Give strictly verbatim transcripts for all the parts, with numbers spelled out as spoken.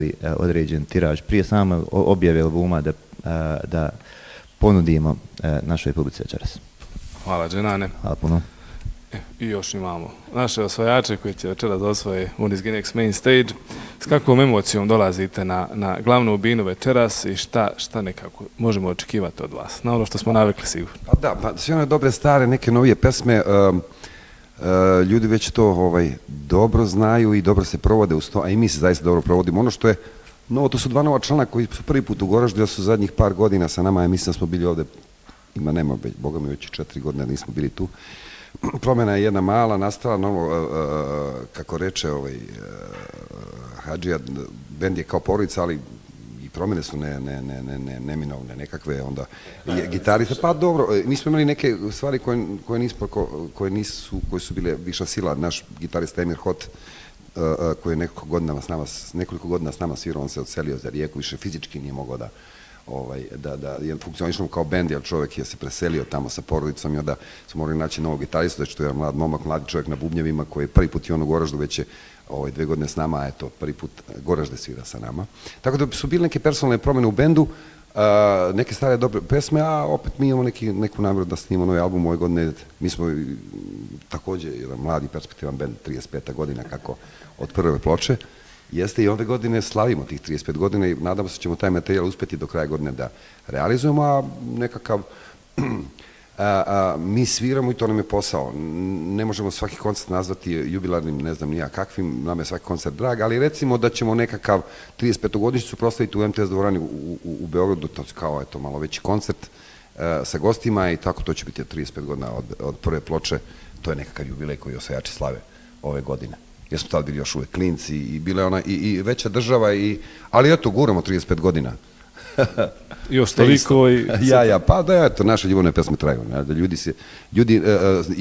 određen tiraž prije same objave albuma da, da ponudimo našoj publici večeras. Hvala Dženane. Hvala puno. I još imamo naše osvajače koji će večeras osvoje Unis Ginex Main Stage. S kakvom emocijom dolazite na, na glavnu binu večeras i šta, šta nekako možemo očekivati od vas? Na ono što smo navikli sigurno. Pa da, pa sve one dobre stare, neke novije pesme, uh, uh, ljudi već to ovaj, dobro znaju i dobro se provode uz to, a i mi se zaista dobro provodimo. Ono što je novo, to su dva nova člana koji su prvi put u Goraždu, da su zadnjih par godina sa nama, ja mislim da smo bili ovde, ima nema, boga mi već četiri godine nismo bili tu. Promjena je jedna mala, nastala novo, uh, uh, kako reče ovaj, uh, Hadžija, bend je kao porodica, ali i promjene su ne, ne, ne, ne, ne, neminovne, nekakve onda gitariste. Pa dobro, mi smo imali neke stvari koje, koje, nismo, koje, nisu, koje su bile viša sila. Naš gitarista Emir Hot, uh, uh, koji je nekoliko godina s nama, nekoliko godina s nama svirao, on se odselio za Rijeku, više fizički nije mogao da Ovaj, da, da je funkcionišao kao bend, jer čovjek je se preselio tamo sa porodicom i onda smo morali naći novog gitaristu, znači to je mlad momak, mladi čovjek na bubnjevima koji je prvi put i on u Goraždu, već je ovaj, dve godine s nama, a eto, prvi put Goražde svira sa nama. Tako da su bile neke personalne promjene u bendu, a, neke stare dobre pesme, a opet mi imamo neki, neku namjeru da snimamo novi album ove godine. Mi smo također jedan mladi perspektivan bend, trideset peta godina kako od prve ploče. Jeste i ove godine slavimo tih trideset pet godina i nadamo se ćemo taj materijal uspjeti do kraja godine da realizujemo, a nekakav a, a, mi sviramo i to nam je posao. Ne možemo svaki koncert nazvati jubilarnim, ne znam nija kakvim, nam je svaki koncert drag, ali recimo da ćemo nekakav trideset petogodišnjicu proslaviti u em te es dvorani u, u, u Beogradu, to je kao eto, malo veći koncert a, sa gostima i tako to će biti trideset pet godina od, od prve ploče, to je nekakav jubilej koji osvajači slave ove godine. Jer smo tada bili još uvek klinci i bila ona i, i veća država, i, ali eto, guramo trideset pet godina. Još toliko i... Ja, ja, pa da, eto, naše ljubavne pesme traju. Ne, da ljudi se, ljudi uh,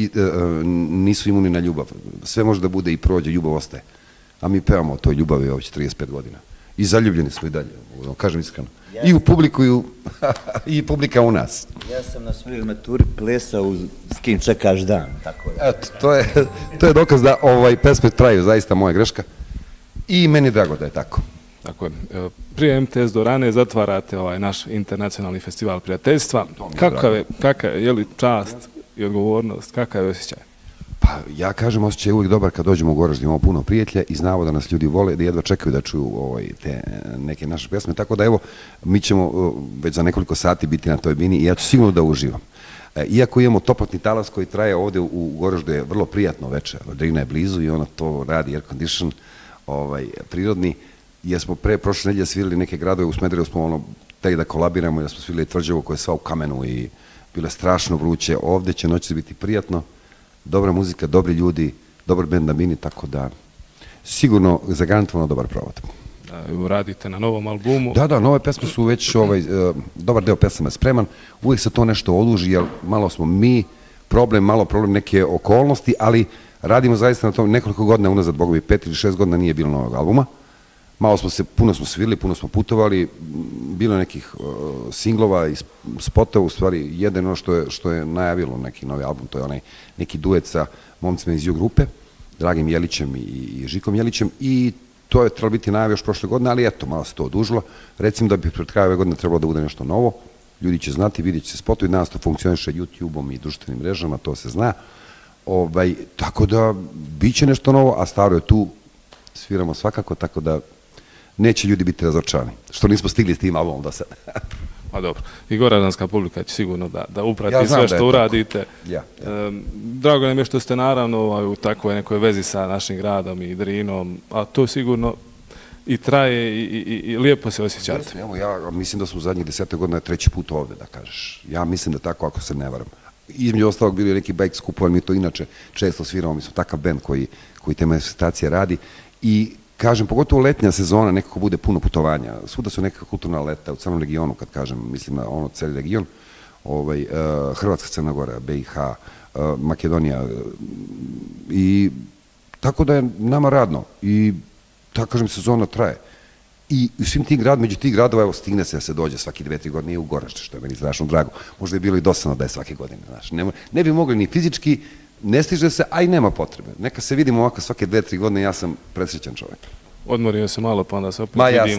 uh, nisu imuni na ljubav. Sve može da bude i prođe, ljubav ostaje. A mi pevamo o toj ljubavi ovdje trideset pet godina. I zaljubljeni smo i dalje, kažem iskreno. Ja I u publiku, i, u, i publika u nas. Ja sam na svojoj maturi plesao S kim čekaš dan. Tako da. Eto, to je, to je dokaz da ovaj, pesme traju, zaista moja greška. I meni je drago da je tako. Tako je. Prije em te es dvorane zatvarate ovaj naš internacionalni festival prijateljstva. Kakav je, kakav je, je li čast i odgovornost, kakav je osjećaj? Pa ja kažem, osjećaj je uvijek dobar kad dođemo u Goraždu, imamo puno prijatelja i znamo da nas ljudi vole, da jedva čekaju da čuju ovaj, te neke naše pesme. Tako da evo, mi ćemo već za nekoliko sati biti na toj bini i ja ću sigurno da uživam. Iako imamo toplotni talas koji traje ovdje u Goraždu, je vrlo prijatno večer. Drina je blizu i ona to radi, air condition, ovaj, prirodni. Jer smo pre prošle nedjelje svirali neke gradove u Smederevu, smo ono, tek da kolabiramo i da smo svirali Tvrđevo koje je sva u kamenu i bilo je strašno vruće. Ovdje će noći biti prijatno, dobra muzika, dobri ljudi, dobar bend na bini, tako da sigurno zagarantovano dobar provod. Radite na novom albumu? Da, da, nove pesme su već, ovaj, dobar deo pesama je spreman, uvijek se to nešto oduži, jer malo smo mi problem, malo problem neke okolnosti, ali radimo zaista na tom nekoliko godina unazad, boga mi pet ili šest godina nije bilo novog albuma. Malo smo se, puno smo svirali, puno smo putovali, bilo nekih uh, singlova i spotova, u stvari, jedan ono što je, što je najavilo neki novi album, to je onaj neki duet sa momcima iz U grupe, Dragim Jelićem i, i Žikom Jelićem, i to je trebalo biti najavio još prošle godine, ali eto, malo se to odužilo. Recimo da bi pred kraju ove godine trebalo da bude nešto novo, ljudi će znati, vidjet će se spotovi, danas to funkcioniše YouTube-om i društvenim mrežama, to se zna. Ovaj, tako da, bit će nešto novo, a staro je tu, sviramo svakako, tako da neće ljudi biti razočarani, što nismo stigli s tim albumom do sada. Pa dobro, i goraždanska publika će sigurno da, da uprati ja sve što uradite. Ja, ja. E, drago nam je što ste naravno ovaj, u takvoj nekoj vezi sa našim gradom i Drinom, a to sigurno i traje i, i, i lijepo se osjećate. Evo, ja mislim da smo zadnjih desete godina treći put ovdje, da kažeš. Ja mislim da tako, ako se ne varam. Između ostalog bili neki bike skupovi, mi to inače često sviramo, mi smo takav band koji, koji te manifestacije radi i kažem, pogotovo letnja sezona, nekako bude puno putovanja. Svuda su neka kulturna leta u celom regionu, kad kažem, mislim na ono celi region, ovaj, uh, Hrvatska, Crna Gora, B i H, uh, Makedonija. Uh, I tako da je nama radno i tako kažem, sezona traje. I u svim tim gradima, među tih gradova, evo, stigne se da se dođe svaki dve, tri godine i u Goražde, što je meni strašno drago. Možda je bilo i dosadno da je svake godine, znaš. Ne, ne bi mogli ni fizički, ne stiže se, a i nema potrebe. Neka se vidimo ovako svake dve, tri godine, ja sam presrećan čovjek. odmorio se malo pa onda se opet Ma jasno,